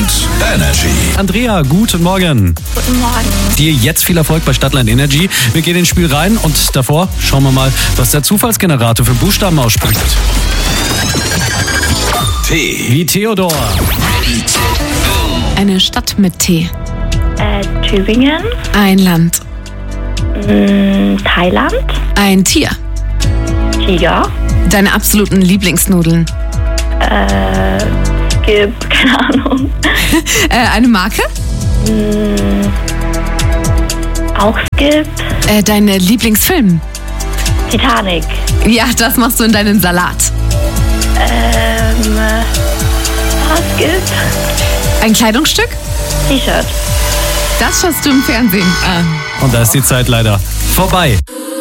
Stadtland Energy. Andrea, guten Morgen. Guten Morgen. Dir jetzt viel Erfolg bei Stadtland Energy. Wir gehen ins Spiel rein und davor schauen wir mal, was der Zufallsgenerator für Buchstaben ausspricht. T. Wie Theodor. Eine Stadt mit T. Tübingen. Ein Land. Thailand. Ein Tier. Tiger. Deine absoluten Lieblingsnudeln. Skip. Keine Ahnung. Eine Marke. Auch Skip. Dein Lieblingsfilm. Titanic. Ja, das machst du in deinen Salat. Skip. Ein Kleidungsstück. T-Shirt. Das schaust du im Fernsehen. Und da ist die Zeit leider vorbei.